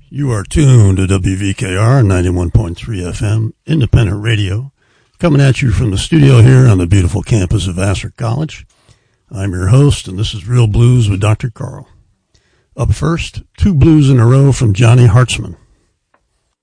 You are tuned to WVKR 91.3 FM, independent radio, coming at you from the studio here on the beautiful campus of Vassar College. I'm your host, and this is Real Blues with Dr. Carl. Up first, two blues in a row from Johnny Hartzman.